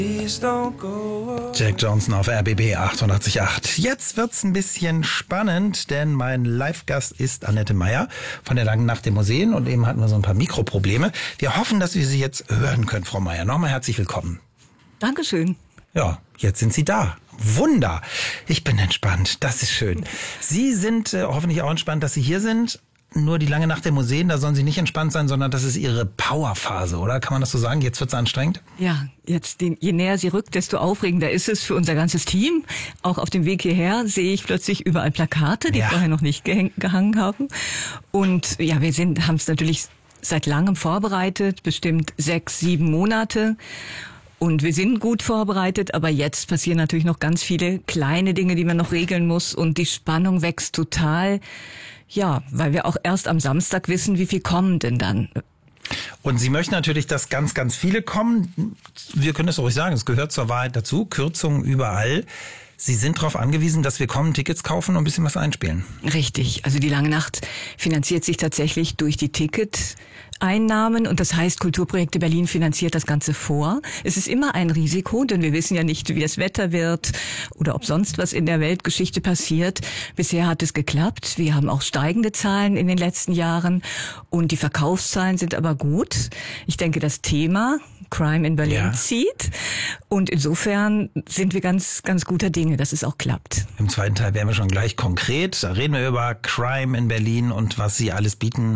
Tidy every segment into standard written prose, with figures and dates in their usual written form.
Jack Johnson auf RBB 88.8. Jetzt wird's ein bisschen spannend, denn mein Live-Gast ist Annette Meyer von der Langen Nacht der Museen und eben hatten wir so ein paar Mikroprobleme. Wir hoffen, dass wir Sie jetzt hören können, Frau Meyer. Nochmal herzlich willkommen. Dankeschön. Ja, jetzt sind Sie da. Wunder. Ich bin entspannt. Das ist schön. Sie sind hoffentlich auch entspannt, dass Sie hier sind. Nur die Lange Nacht der Museen, da sollen Sie nicht entspannt sein, sondern das ist Ihre Powerphase, oder? Kann man das so sagen? Jetzt wird's anstrengend? Ja, je näher sie rückt, desto aufregender ist es für unser ganzes Team. Auch auf dem Weg hierher sehe ich plötzlich überall Plakate, die vorher noch nicht gehangen haben. Und ja, haben es natürlich seit langem vorbereitet, bestimmt 6, 7 Monate. Und wir sind gut vorbereitet, aber jetzt passieren natürlich noch ganz viele kleine Dinge, die man noch regeln muss. Und die Spannung wächst total. Ja, weil wir auch erst am Samstag wissen, wie viel kommen denn dann. Und Sie möchten natürlich, dass ganz, ganz viele kommen. Wir können es ruhig sagen, es gehört zur Wahrheit dazu. Kürzungen überall. Sie sind darauf angewiesen, dass wir kommen, Tickets kaufen und ein bisschen was einspielen. Richtig. Also die Lange Nacht finanziert sich tatsächlich durch die Ticketeinnahmen und das heißt, Kulturprojekte Berlin finanziert das Ganze vor. Es ist immer ein Risiko, denn wir wissen ja nicht, wie das Wetter wird oder ob sonst was in der Weltgeschichte passiert. Bisher hat es geklappt. Wir haben auch steigende Zahlen in den letzten Jahren und die Verkaufszahlen sind aber gut. Ich denke, das Thema Crime in Berlin zieht und insofern sind wir ganz, ganz guter Dinge, dass es auch klappt. Im zweiten Teil werden wir schon gleich konkret. Da reden wir über Crime in Berlin und was sie alles bieten.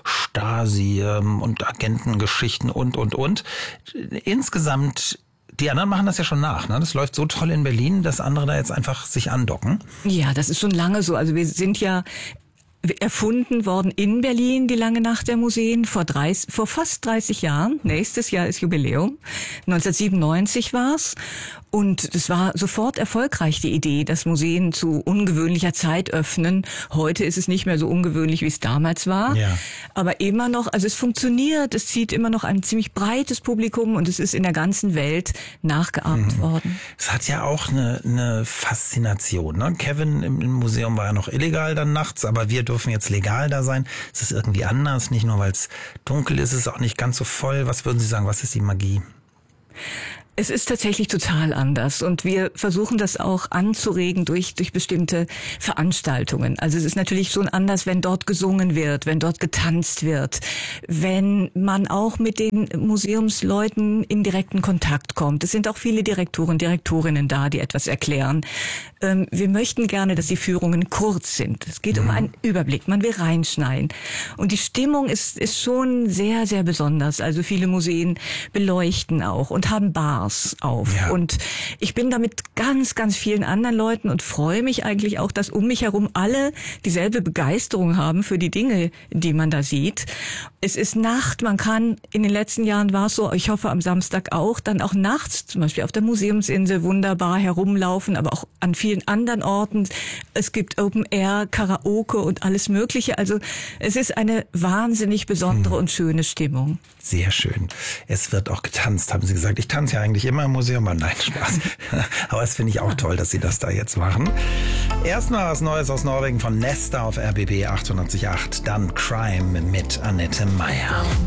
Stasi und Agentengeschichten und. Insgesamt, die anderen machen das ja schon nach. Ne? Das läuft so toll in Berlin, dass andere da jetzt einfach sich andocken. Ja, das ist schon lange so. Also wir sind ja erfunden worden in Berlin, die Lange Nacht der Museen, vor fast 30 Jahren. Nächstes Jahr ist Jubiläum. 1997 war's. Und es war sofort erfolgreich, die Idee, dass Museen zu ungewöhnlicher Zeit öffnen. Heute ist es nicht mehr so ungewöhnlich, wie es damals war. Ja. Aber immer noch, also es funktioniert, es zieht immer noch ein ziemlich breites Publikum und es ist in der ganzen Welt nachgeahmt worden. Es hat ja auch eine Faszination. Ne? Kevin im Museum war ja noch illegal dann nachts, aber wir dürfen jetzt legal da sein. Es ist irgendwie anders, nicht nur weil es dunkel ist, es ist auch nicht ganz so voll. Was würden Sie sagen, was ist die Magie? Es ist tatsächlich total anders und wir versuchen das auch anzuregen durch bestimmte Veranstaltungen. Also es ist natürlich schon anders, wenn dort gesungen wird, wenn dort getanzt wird, wenn man auch mit den Museumsleuten in direkten Kontakt kommt. Es sind auch viele Direktorinnen da, die etwas erklären. Wir möchten gerne, dass die Führungen kurz sind. Es geht um einen Überblick, man will reinschneien. Und die Stimmung ist schon sehr, sehr besonders. Also viele Museen beleuchten auch und haben Bars auf. Ja. Und ich bin da mit ganz, ganz vielen anderen Leuten und freue mich eigentlich auch, dass um mich herum alle dieselbe Begeisterung haben für die Dinge, die man da sieht. Es ist Nacht, man kann, in den letzten Jahren war es so, ich hoffe am Samstag auch, dann auch nachts, zum Beispiel auf der Museumsinsel, wunderbar herumlaufen, aber auch an vielen anderen Orten. Es gibt Open Air, Karaoke und alles Mögliche. Also es ist eine wahnsinnig besondere und schöne Stimmung. Sehr schön. Es wird auch getanzt, haben Sie gesagt. Ich tanze ja eigentlich immer im Museum, aber nein, Spaß. Aber das finde ich auch toll, dass Sie das da jetzt machen. Erstmal was Neues aus Norwegen von Nesta auf RBB 88.8. Dann Crime mit Annette Meyer.